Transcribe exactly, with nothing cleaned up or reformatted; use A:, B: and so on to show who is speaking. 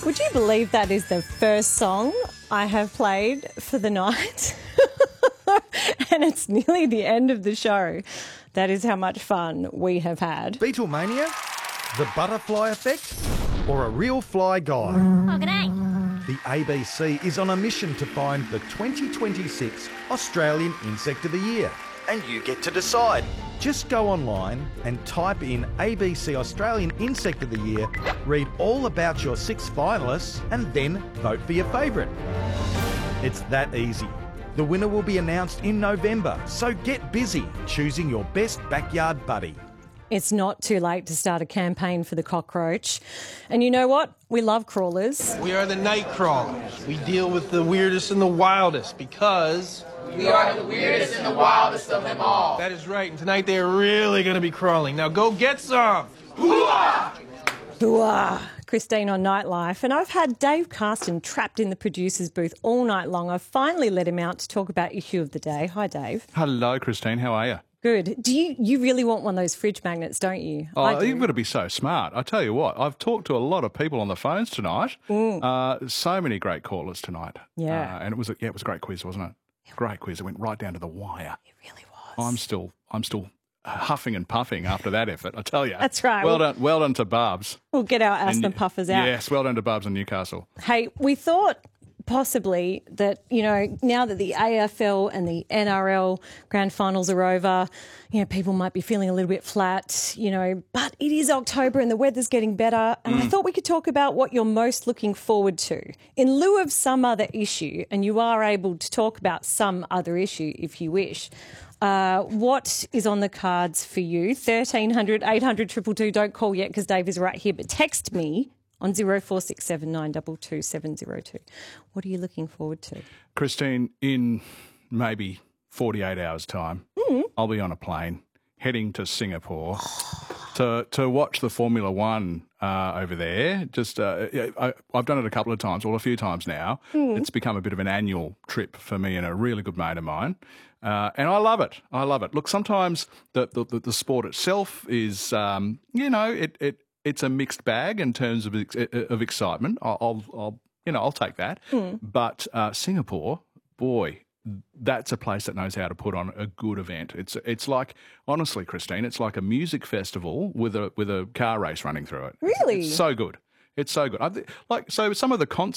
A: Would you believe that is the first song I have played for the night? And it's nearly the end of the show. That is how much fun we have had.
B: Beatlemania? The butterfly effect? Or a real fly guy?
C: Oh, g'day.
B: The A B C is on a mission to find the twenty twenty-six Australian Insect of the Year. And you get to decide. Just go online and type in A B C Australian Insect of the Year, read all about your six finalists, and then vote for your favourite. It's that easy. The winner will be announced in November, so get busy choosing your best backyard buddy.
A: It's not too late to start a campaign for the cockroach. And you know what? We love crawlers.
D: We are the night crawlers. We deal with the weirdest and the wildest because...
E: we are the weirdest and the wildest of them all.
D: That is right, and tonight they're really going to be crawling. Now go get some!
E: Hooah!
A: Hooah! Christine on Nightlife. And I've had Dave Carston trapped in the producer's booth all night long. I've finally let him out to talk about issue of the day. Hi, Dave.
F: Hello, Christine. How are you?
A: Good. Do you, you really want one of those fridge magnets, don't you?
F: Oh, you've got to be so smart. I tell you what, I've talked to a lot of people on the phones tonight.
A: Mm.
F: Uh, so many great callers tonight.
A: Yeah.
F: Uh, and it was a, yeah, it was a great quiz, wasn't it? Great quiz. It went right down to the wire.
A: It really was.
F: I'm still, I'm still huffing and puffing after that effort, I tell you.
A: That's right.
F: Well
A: We'll-
F: done, well done to Barbs.
A: We'll get our asthma
F: And-
A: puffers out.
F: Yes, well done to Barbs in Newcastle.
A: Hey, we thought possibly that, you know, now that the A F L and the N R L grand finals are over, you know, people might be feeling a little bit flat, you know, but it is October and the weather's getting better. And I thought we could talk about what you're most looking forward to. In lieu of some other issue, and you are able to talk about some other issue if you wish, Uh, what is on the cards for you? thirteen hundred, eight hundred, two two two. Don't call yet because Dave is right here, but text me on zero four six seven nine two two seven zero two. What are you looking forward to?
F: Christine, in maybe forty-eight hours' time,
A: Mm.
F: I'll be on a plane heading to Singapore to to watch the Formula One uh, over there. Just uh, I, I've done it a couple of times, well, a few times now.
A: Mm.
F: It's become a bit of an annual trip for me and a really good mate of mine. Uh, and I love it. I love it. Look, sometimes the the, the sport itself is, um, you know, it, it it's a mixed bag in terms of ex- of excitement. I'll, I'll, I'll you know I'll take that.
A: Mm.
F: But uh, Singapore, boy, that's a place that knows how to put on a good event. It's it's like, honestly, Christine, it's like a music festival with a with a car race running through it.
A: Really?
F: It's so good. It's so good. I th- like so some of the con-